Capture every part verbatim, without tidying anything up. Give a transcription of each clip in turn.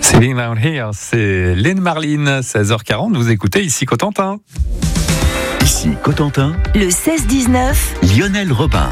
Sitting Down Here, c'est Lynn Marlin, seize heures quarante, vous écoutez ici Cotentin. Ici Cotentin, le seize dix-neuf, Lionel Robin.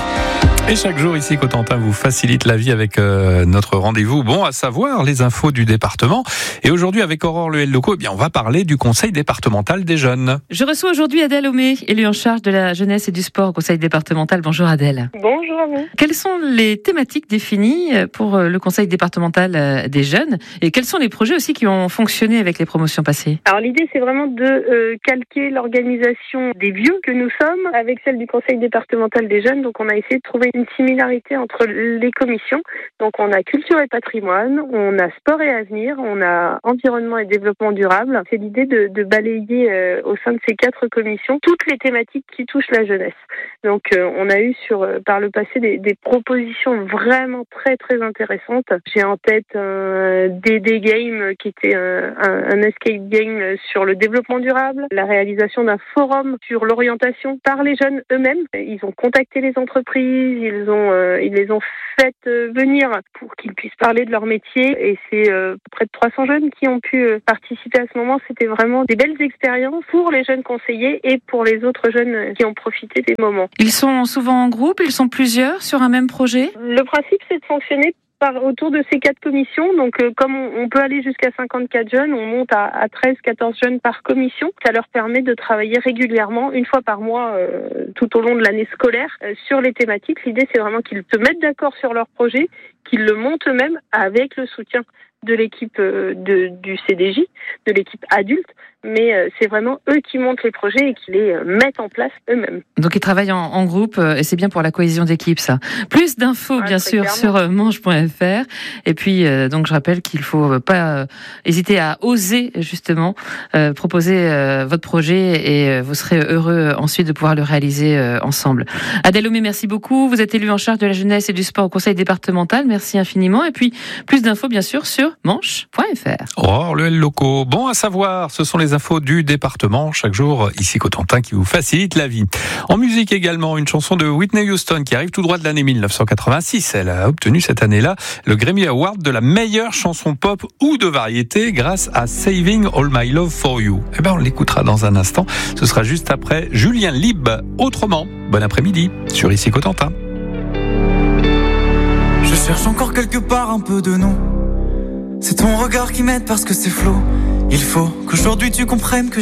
Et chaque jour ici Cotentin vous facilite la vie avec euh, notre rendez-vous, bon à savoir les infos du département. Et aujourd'hui avec Aurore Lehel-Locaux, eh bien on va parler du conseil départemental des jeunes. Je reçois aujourd'hui Adèle Homé, élue en charge de la jeunesse et du sport au conseil départemental. Bonjour Adèle. Bonjour Amé. Quelles sont les thématiques définies pour le conseil départemental des jeunes et quels sont les projets aussi qui ont fonctionné avec les promotions passées? Alors l'idée c'est vraiment de euh, calquer l'organisation des vieux que nous sommes avec celle du conseil départemental des jeunes. Donc on a essayé de trouver une similarité entre les commissions. Donc on a culture et patrimoine, on a sport et avenir, on a environnement et développement durable. C'est l'idée de, de balayer euh, au sein de ces quatre commissions toutes les thématiques qui touchent la jeunesse. Donc euh, on a eu sur euh, par le passé des, des propositions vraiment très très intéressantes. J'ai en tête un D D Game qui était un, un, un escape game sur le développement durable, la réalisation d'un forum sur l'orientation par les jeunes eux-mêmes. Ils ont contacté les entreprises, ils ont euh, ils les ont fait euh, venir pour qu'ils puissent parler de leur métier et c'est euh, près de trois cents jeunes qui ont pu euh, participer à ce moment. C'était vraiment des belles expériences pour les jeunes conseillers et pour les autres jeunes qui ont profité des moments. Ils sont souvent en groupe, ils sont plusieurs sur un même projet? Le principe c'est de fonctionner par, autour de ces quatre commissions. Donc euh, comme on, on peut aller jusqu'à cinquante-quatre jeunes, on monte à, à treize quatorze jeunes par commission. Ça leur permet de travailler régulièrement, une fois par mois, euh, tout au long de l'année scolaire, euh, sur les thématiques. L'idée c'est vraiment qu'ils se mettent d'accord sur leur projet, qu'ils le montent eux-mêmes avec le soutien de l'équipe euh, de, du C D J, de l'équipe adulte, mais euh, c'est vraiment eux qui montent les projets et qui les euh, mettent en place eux-mêmes. Donc ils travaillent en, en groupe euh, et c'est bien pour la cohésion d'équipe ça. Plus d'infos ouais, bien sûr clairement. sur euh, manche point f r et puis euh, donc je rappelle qu'il faut euh, pas euh, hésiter à oser justement euh, proposer euh, votre projet et euh, vous serez heureux ensuite de pouvoir le réaliser euh, ensemble. Adèle Homé, merci beaucoup. Vous êtes élue en charge de la jeunesse et du sport au conseil départemental. Merci infiniment et puis plus d'infos bien sûr sur manche point f r. Aurore Lehel-Locaux, bon à savoir, ce sont les infos du département, chaque jour ici Cotentin qui vous facilite la vie. En musique également, une chanson de Whitney Houston qui arrive tout droit de l'année mille neuf cent quatre-vingt-six. Elle a obtenu cette année-là le Grammy Award de la meilleure chanson pop ou de variété grâce à Saving All My Love For You. Eh ben on l'écoutera dans un instant, ce sera juste après Julien Lieb, Autrement. Bon après-midi sur ici Cotentin. Je cherche encore quelque part un peu de nous. C'est ton regard qui m'aide parce que c'est flou. Il faut qu'aujourd'hui tu comprennes que